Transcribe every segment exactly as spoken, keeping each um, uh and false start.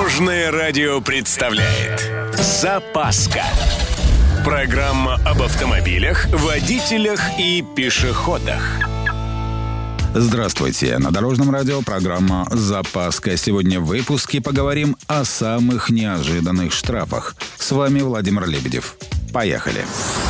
Дорожное радио представляет «Запаска». Программа об автомобилях, водителях и пешеходах. Здравствуйте! На Дорожном радио программа «Запаска». Сегодня в выпуске поговорим о самых неожиданных штрафах. С вами Владимир Лебедев. Поехали!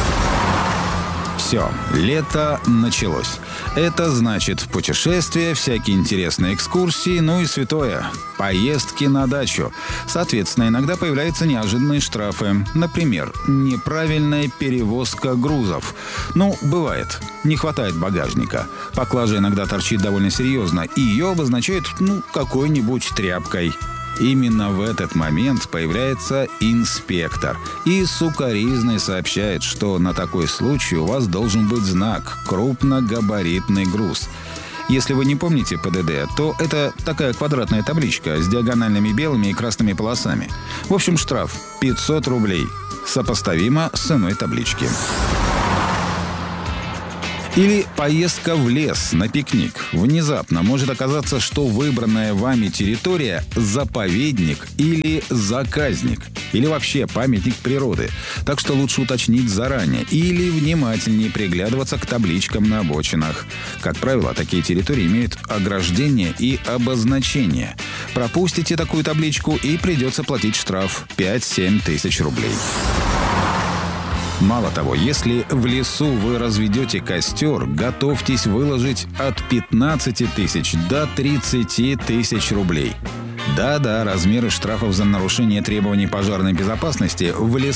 Все, лето началось. Это значит путешествия, всякие интересные экскурсии, ну и святое – поездки на дачу. Соответственно, иногда появляются неожиданные штрафы. Например, неправильная перевозка грузов. Ну, бывает. Не хватает багажника. Поклажа иногда торчит довольно серьезно, и ее обозначают, ну, какой-нибудь тряпкой. Именно в этот момент появляется инспектор и сукоризной сообщает, что на такой случай у вас должен быть знак «крупногабаритный груз». Если вы не помните ПДД, то это такая квадратная табличка с диагональными белыми и красными полосами. В общем, штраф пятьсот рублей. Сопоставимо с ценой таблички. Или поездка в лес на пикник. Внезапно может оказаться, что выбранная вами территория – заповедник или заказник. Или вообще памятник природы. Так что лучше уточнить заранее. Или внимательнее приглядываться к табличкам на обочинах. Как правило, такие территории имеют ограждение и обозначение. Пропустите такую табличку и придется платить штраф пять-семь тысяч рублей. Мало того, если в лесу вы разведете костер, готовьтесь выложить от пятнадцати тысяч до тридцати тысяч рублей. Да-да, размеры штрафов за нарушение требований пожарной безопасности в лесу